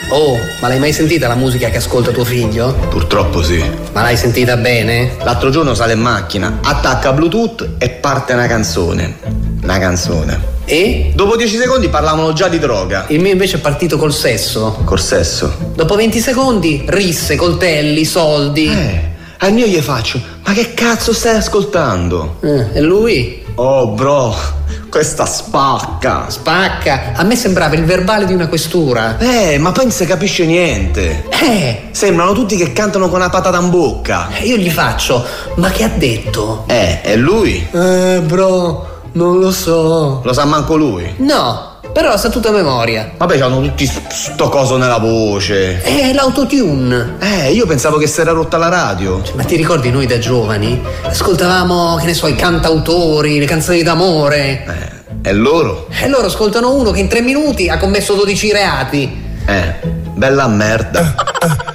Oh, ma l'hai mai sentita la musica che ascolta tuo figlio? Purtroppo sì. Ma l'hai sentita bene? L'altro giorno sale in macchina, attacca Bluetooth e parte una canzone. Una canzone. E? Dopo 10 secondi parlavano già di droga. Il mio invece è partito col sesso. Col sesso? Dopo 20 secondi, risse, coltelli, soldi. Al mio gli faccio, ma che cazzo stai ascoltando? E lui? Oh bro, questa spacca. Spacca? A me sembrava il verbale di una questura. Ma poi non si capisce niente. Sembrano tutti che cantano con una patata in bocca. Io gli faccio, ma che ha detto? E lui? Bro, non lo so. Lo sa manco lui? No, però sa tutta a memoria. Vabbè, c'hanno tutti sto coso nella voce. L'autotune. Io pensavo che si era rotta la radio. Ma ti ricordi noi da giovani? Ascoltavamo, che ne so, i cantautori, le canzoni d'amore. E loro? E loro ascoltano uno che in 3 minuti ha commesso 12 reati. Bella merda.